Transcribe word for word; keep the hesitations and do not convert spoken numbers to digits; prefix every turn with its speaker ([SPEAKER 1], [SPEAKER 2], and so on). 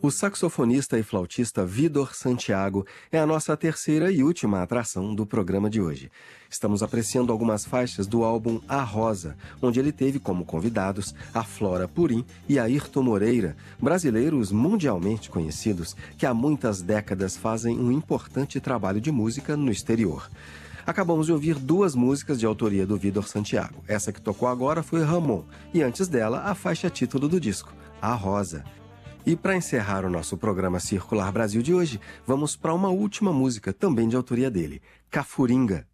[SPEAKER 1] O saxofonista e flautista Vídor Santiago é a nossa terceira e última atração do programa de hoje. Estamos apreciando algumas faixas do álbum A Rosa, onde ele teve como convidados a Flora Purim e Ayrton Moreira, brasileiros mundialmente conhecidos que há muitas décadas fazem um importante trabalho de música no exterior. Acabamos de ouvir duas músicas de autoria do Vídor Santiago. Essa que tocou agora foi Ramon, e antes dela a faixa título do disco, A Rosa. E para encerrar o nosso programa Circular Brasil de hoje, vamos para uma última música, também de autoria dele, Cafuringa.